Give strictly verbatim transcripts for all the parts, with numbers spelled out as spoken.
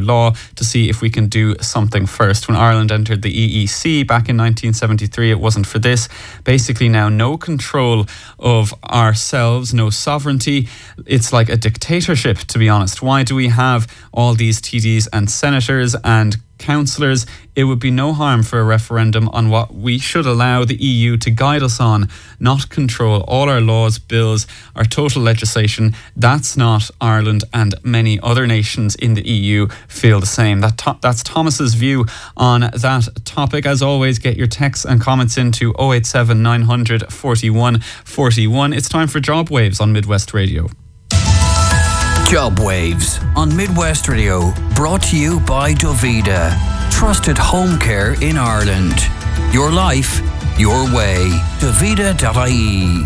law to see if we can do something first. When Ireland entered the E E C back in nineteen seventy-three, it wasn't for this. Basically now no control of ourselves, no sovereignty. It's like a dictatorship, to be honest. Why do we have all these T Ds and senators and councillors? It would be no harm for a referendum on what we should allow the E U to guide us on, not control all our laws, bills, our total legislation. That's not Ireland, and many other nations in the E U feel the same. That to- that's Thomas's view on that topic. As always, get your texts and comments into oh eight seven nine hundred forty-one forty-one. It's time for Job Waves on Midwest Radio. Job Waves on Midwest Radio, brought to you by Dovida, trusted home care in Ireland. Your life, your way. Dovida dot I E.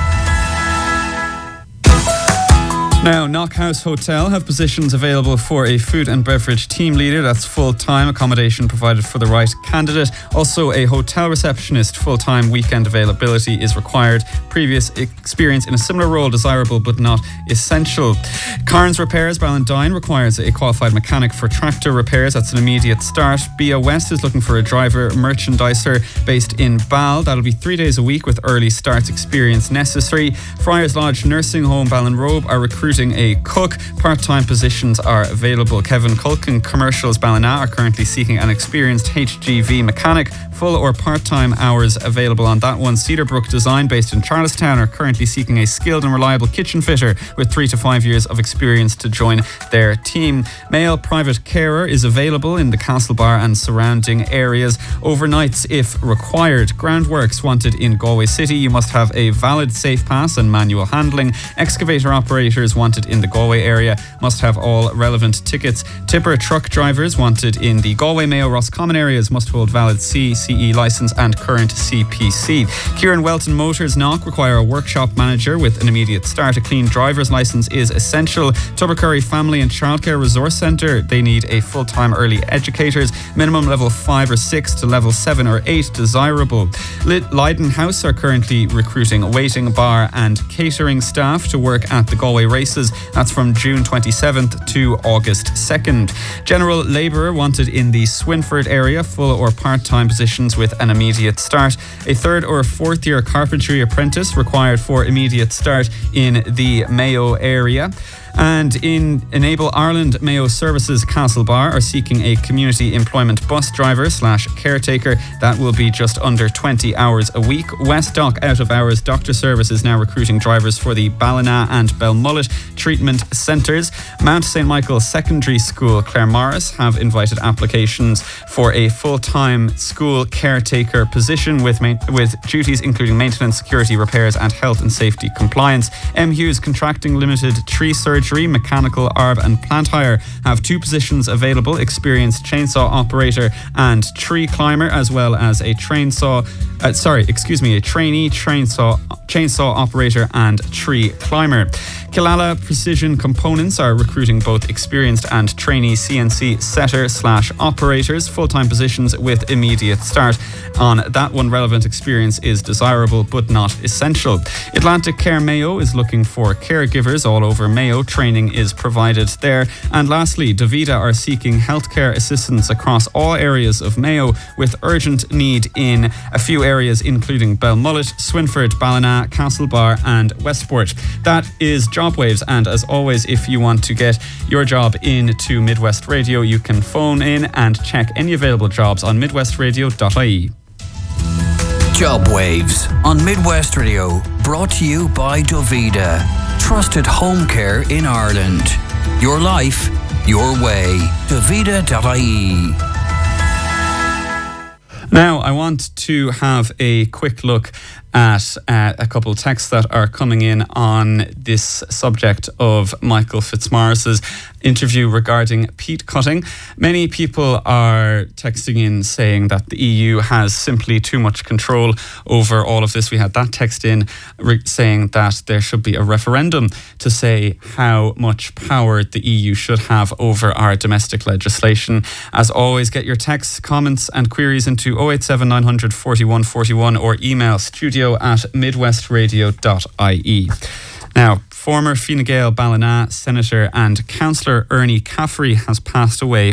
Now, Knockhouse Hotel have positions available for a food and beverage team leader. That's full-time, accommodation provided for the right candidate. Also, a hotel receptionist, full-time, weekend availability is required. Previous experience in a similar role desirable but not essential. Carnes Repairs, Ballantyne, requires a qualified mechanic for tractor repairs. That's an immediate start. B A West is looking for a driver merchandiser based in Ball. That'll be three days a week with early starts experience necessary. Friars Lodge Nursing Home, Ballinrobe, are recruiting a cook. Part-time positions are available. Kevin Culkin Commercials Ballina are currently seeking an experienced H G V mechanic. Full or part-time hours available on that one. Cedarbrook Design, based in Charlestown, are currently seeking a skilled and reliable kitchen fitter with three to five years of experience to join their team. Male private carer is available in the Castlebar and surrounding areas. Overnights if required. Groundworks wanted in Galway City. You must have a valid safe pass and manual handling. Excavator operators wanted in the Galway area must have all relevant tickets. Tipper truck drivers wanted in the Galway, Mayo, Roscommon areas must hold valid C, C E licence and current C P C. Kieran Welton Motors Knock require a workshop manager with an immediate start. A clean driver's licence is essential. Tubbercurry Family and Childcare Resource Centre, they need a full-time early educators. Minimum level five or six to level seven or eight desirable. Leiden House are currently recruiting waiting bar and catering staff to work at the Galway races. That's from June twenty-seventh to August second. General labourer wanted in the Swinford area, full or part-time positions with an immediate start. A third or fourth year carpentry apprentice required for immediate start in the Mayo area. And in Enable Ireland, Mayo Services Castlebar are seeking a community employment bus driver slash caretaker. That will be just under twenty hours a week. Westdock Out of Hours Doctor Service is now recruiting drivers for the Ballina and Belmullet treatment centres. Mount Saint Michael Secondary School, Claremorris, have invited applications for a full-time school caretaker position with ma- with duties including maintenance, security, repairs and health and safety compliance. M. Hughes Contracting Limited Tree Surgery, Mechanical, Arb and Plant Hire have two positions available: experienced chainsaw operator and tree climber, as well as a trainsaw uh, sorry excuse me a trainee chainsaw chainsaw operator and tree climber. Killala Precision Components are recruiting both experienced and trainee C N C setter slash operators, full-time positions with immediate start. On that one, relevant experience is desirable but not essential. Atlantic Care Mayo is looking for caregivers all over Mayo. Training is provided there. And lastly, Dovida are seeking healthcare assistance across all areas of Mayo with urgent need in a few areas including Belmullet, Swinford, Ballina, Castlebar and Westport. That is Job Waves, and as always, if you want to get your job into Midwest Radio, you can phone in and check any available jobs on midwest radio dot I E. Job Waves on Midwest Radio, brought to you by Dovida, trusted home care in Ireland. Your life, your way. Dovida dot I E. Now, I want to have a quick look at uh, a couple of texts that are coming in on this subject of Michael Fitzmaurice's interview regarding peat cutting. Many people are texting in saying that the E U has simply too much control over all of this. We had that text in re- saying that there should be a referendum to say how much power the E U should have over our domestic legislation. As always, get your texts, comments and queries into oh eight seven nine hundred forty-one forty-one or email studio at midwest radio dot I E. Now, former Fine Gael Ballina Senator and Councillor Ernie Caffrey has passed away